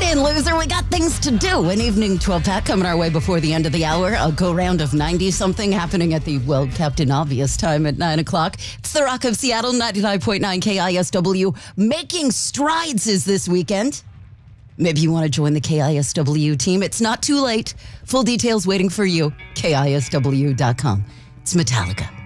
in, loser. We got things to do. An evening 12 pack coming our way before the end of the hour. A go round of 90-something happening at the, well, Captain Obvious time at 9 o'clock. It's the Rock of Seattle, 99.9 KISW. Making strides is this weekend. Maybe you want to join the KISW team. It's not too late. Full details waiting for you. KISW.com. It's Metallica.